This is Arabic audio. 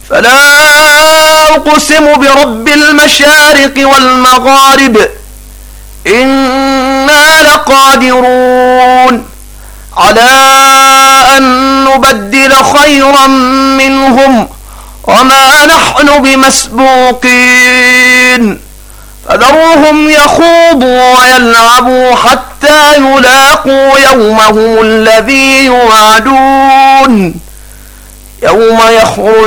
فلا أقسم برب المشارق والمغارب إنا لقادرون على أن نبدل خيرا منهم وما نحن بمسبوقين فذروهم يخوضوا ويلعبوا حتى يلاقوا يومهم الذي يوعدون يوم يخرج